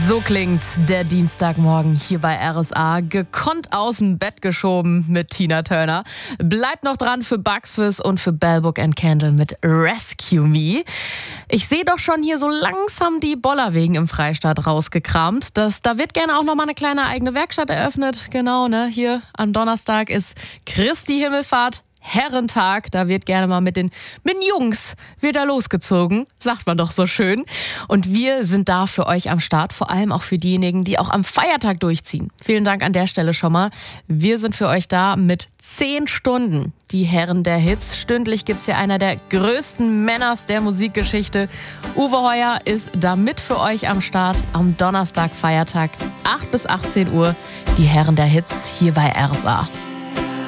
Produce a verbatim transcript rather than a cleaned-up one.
So klingt der Dienstagmorgen hier bei R S A. Gekonnt aus dem Bett geschoben mit Tina Turner. Bleibt noch dran für Bugs Fizz und für Bell Book and Candle mit Rescue Me. Ich sehe doch schon hier so langsam die Bollerwegen im Freistaat rausgekramt. Das, da wird gerne auch noch mal eine kleine eigene Werkstatt eröffnet. Genau, ne? Hier am Donnerstag ist Christi Himmelfahrt. Herrentag, da wird gerne mal mit den, mit den Jungs wieder losgezogen, sagt man doch so schön. Und wir sind da für euch am Start, vor allem auch für diejenigen, die auch am Feiertag durchziehen. Vielen Dank an der Stelle schon mal. Wir sind für euch da mit zehn Stunden. Die Herren der Hits. Stündlich gibt's hier einer der größten Männers der Musikgeschichte. Uwe Heuer ist da mit für euch am Start am Donnerstag, Feiertag, acht bis achtzehn Uhr. Die Herren der Hits hier bei R S A.